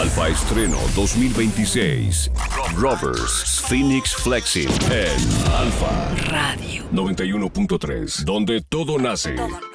Alfa Estreno 2026. Rovers Phoenix Flexing en Alfa Radio 91.3, donde todo nace.